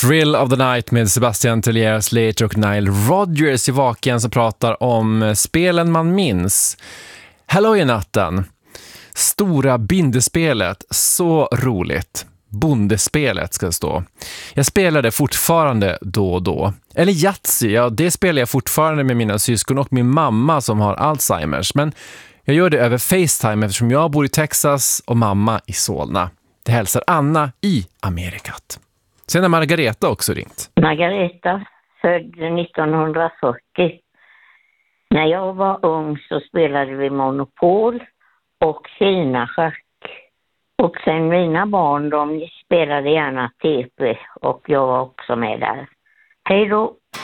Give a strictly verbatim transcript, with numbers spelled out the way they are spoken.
Thrill of the Night med Sebastian Tellier, Slater och Nile Rodgers i Vaken som pratar om spelen man minns. Hello i natten. Stora bindespelet. Så roligt. Bondespelet ska det stå. Jag spelar det fortfarande då och då. Eller Yatzy, ja det spelar jag fortfarande med mina syskon och min mamma som har Alzheimers. Men jag gör det över FaceTime eftersom jag bor i Texas och mamma i Solna. Det hälsar Anna i Amerikat. Sen har Margareta också ringt. Margareta, född nittonhundrafyrtio. När jag var ung så spelade vi Monopol och Kina-schack. Och sen mina barn, de spelade gärna T P och jag var också med där. Hej då!